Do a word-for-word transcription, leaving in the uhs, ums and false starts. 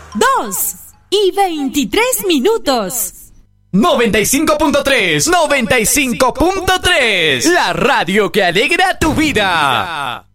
dos y veintitrés minutos. noventa y cinco punto tres, noventa y cinco punto tres, la radio que alegra tu vida.